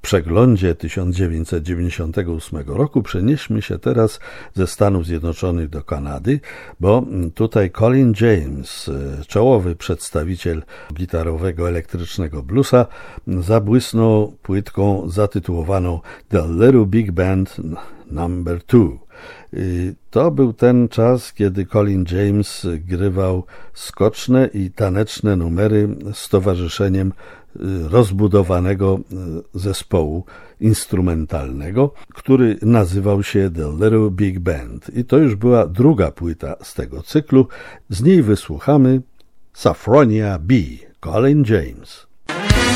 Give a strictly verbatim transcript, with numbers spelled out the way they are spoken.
przeglądzie tysiąc dziewięćset dziewięćdziesiątego ósmego roku przenieśmy się teraz ze Stanów Zjednoczonych do Kanady, bo tutaj Colin James, czołowy przedstawiciel gitarowego elektrycznego bluesa, zabłysnął płytką zatytułowaną The Little Big Band number two. To był ten czas, kiedy Colin James grywał skoczne i taneczne numery z towarzyszeniem rozbudowanego zespołu instrumentalnego, który nazywał się The Little Big Band. I to już była druga płyta z tego cyklu. Z niej wysłuchamy Saffronia B. Colin James.